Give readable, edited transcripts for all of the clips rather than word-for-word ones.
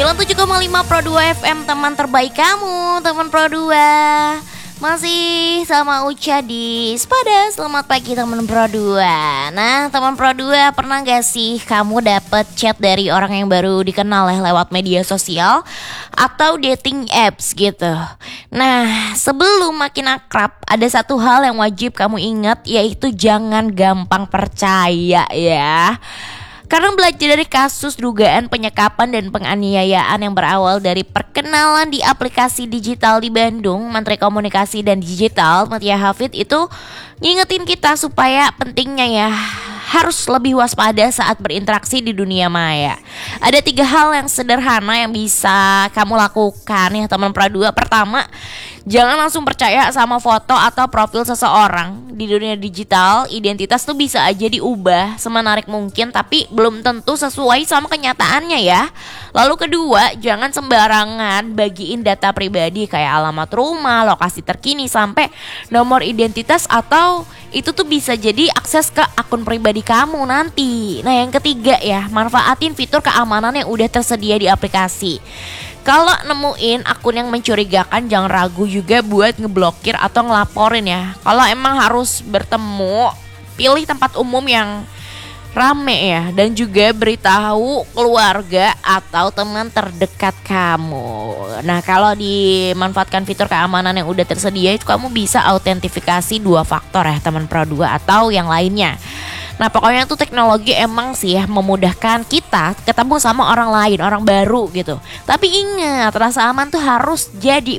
97,5 Pro 2 FM, teman terbaik kamu, teman Pro 2. Masih sama Uca di Sepada. Selamat pagi teman Pro 2. Nah, teman Pro 2, pernah gak sih kamu dapet chat dari orang yang baru dikenal lewat media sosial atau dating apps gitu? Nah, sebelum makin akrab, ada satu hal yang wajib kamu ingat, yaitu jangan gampang percaya ya. Karena belajar dari kasus dugaan penyekapan dan penganiayaan yang berawal dari perkenalan di aplikasi digital di Bandung, Menteri Komunikasi dan Digital Mutia Hafid itu ngingetin kita supaya pentingnya ya harus lebih waspada saat berinteraksi di dunia maya. Ada 3 hal yang sederhana yang bisa kamu lakukan ya teman Pra2. Pertama, jangan langsung percaya sama foto atau profil seseorang. Di dunia digital, identitas tuh bisa aja diubah semenarik mungkin, tapi belum tentu sesuai sama kenyataannya ya. Lalu kedua, jangan sembarangan bagiin data pribadi kayak alamat rumah, lokasi terkini, sampai nomor identitas, atau itu tuh bisa jadi akses ke akun pribadi kamu nanti. Nah, yang ketiga ya, manfaatin fitur keamanan yang udah tersedia di aplikasi. Kalau nemuin akun yang mencurigakan, jangan ragu juga buat ngeblokir atau ngelaporin ya. Kalau emang harus bertemu, pilih tempat umum yang rame ya, dan juga beritahu keluarga atau teman terdekat kamu. Nah, kalau dimanfaatkan fitur keamanan yang udah tersedia itu, kamu bisa autentifikasi 2 faktor ya teman Pro 2 atau yang lainnya. Nah, pokoknya tuh teknologi emang sih ya memudahkan kita ketemu sama orang lain, orang baru gitu. Tapi ingat, rasa aman tuh harus jadi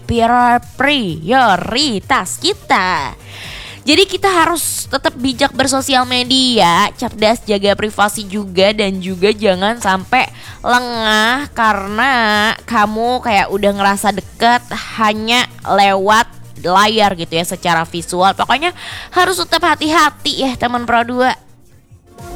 prioritas kita. Jadi kita harus tetap bijak bersosial media, cerdas jaga privasi juga, dan juga jangan sampai lengah karena kamu kayak udah ngerasa deket hanya lewat layar gitu ya secara visual. Pokoknya harus tetap hati-hati ya teman Pro 2.